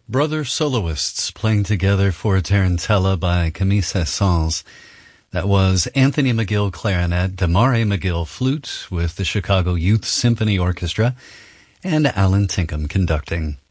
Brother soloists playing together for a tarantella by Camille Saint-Saëns. That was Anthony McGill clarinet, Damari McGill flute with the Chicago Youth Symphony Orchestra, and Alan Tinkham conducting.